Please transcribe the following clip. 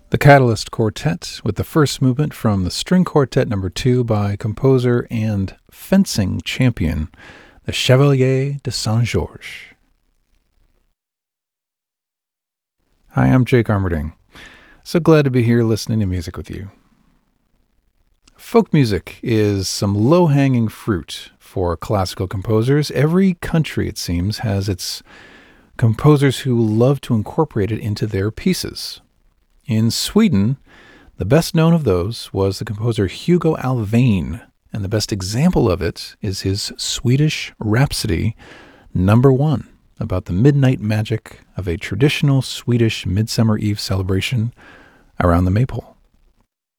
The Catalyst Quartet with the first movement from the String Quartet No. 2 by composer and fencing champion, the Chevalier de Saint-Georges. Hi, I'm Jake Armerding. So glad to be here listening to music with you. Folk music is some low-hanging fruit for classical composers. Every country, it seems, has its composers who love to incorporate it into their pieces. In Sweden, the best known of those was the composer Hugo Alfvén, and the best example of it is his Swedish Rhapsody No. 1, about the midnight magic of a traditional Swedish Midsummer Eve celebration around the maypole.